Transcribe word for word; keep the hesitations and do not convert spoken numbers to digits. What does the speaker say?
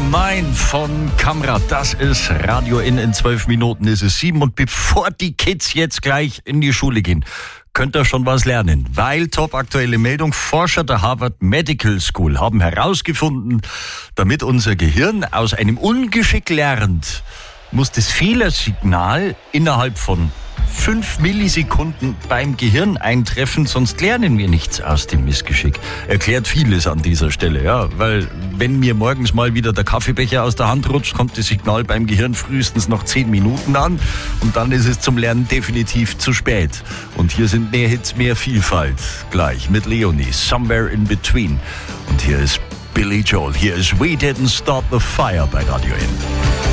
Mine von Kamrat. Das ist Radio In. In zwölf Minuten ist es sieben. Und bevor die Kids jetzt gleich in die Schule gehen, könnt ihr schon was lernen. Weil, top aktuelle Meldung, Forscher der Harvard Medical School haben herausgefunden, damit unser Gehirn aus einem Ungeschick lernt, muss das Fehlersignal innerhalb von fünf Millisekunden beim Gehirn eintreffen, sonst lernen wir nichts aus dem Missgeschick. Erklärt vieles an dieser Stelle, ja, weil wenn mir morgens mal wieder der Kaffeebecher aus der Hand rutscht, kommt das Signal beim Gehirn frühestens noch zehn Minuten an und dann ist es zum Lernen definitiv zu spät. Und hier sind mehr Hits, mehr Vielfalt. Gleich mit Leonie, Somewhere in Between. Und hier ist Billy Joel, hier ist We Didn't Start the Fire bei Radio In.